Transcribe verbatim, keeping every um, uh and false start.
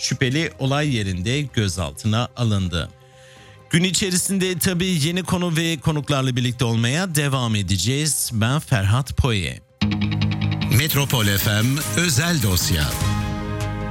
Şüpheli olay yerinde gözaltına alındı. Gün içerisinde tabii yeni konu ve konuklarla birlikte olmaya devam edeceğiz. Ben Ferhat Poye. Metropol F M Özel Dosya.